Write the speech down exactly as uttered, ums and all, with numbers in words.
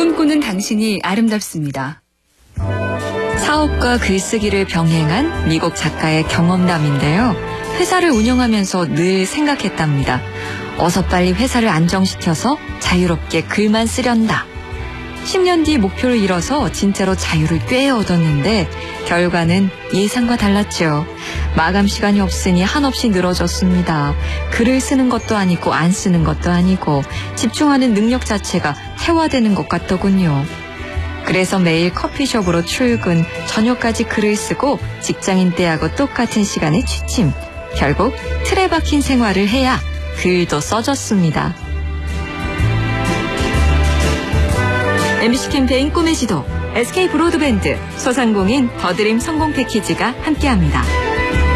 꿈꾸는 당신이 아름답습니다. 사업과 글쓰기를 병행한 미국 작가의 경험담인데요. 회사를 운영하면서 늘 생각했답니다. 어서 빨리 회사를 안정시켜서 자유롭게 글만 쓰련다. 십 년 뒤 목표를 이뤄서 진짜로 자유를 꽤 얻었는데 결과는 예상과 달랐죠. 마감 시간이 없으니 한없이 늘어졌습니다. 글을 쓰는 것도 아니고 안 쓰는 것도 아니고 집중하는 능력 자체가 태화되는 것 같더군요. 그래서 매일 커피숍으로 출근, 저녁까지 글을 쓰고 직장인 때하고 똑같은 시간에 취침. 결국 틀에 박힌 생활을 해야 글도 써졌습니다. 엠비씨 캠페인 꿈의 지도, 에스케이 브로드밴드, 소상공인 더드림 성공 패키지가 함께합니다.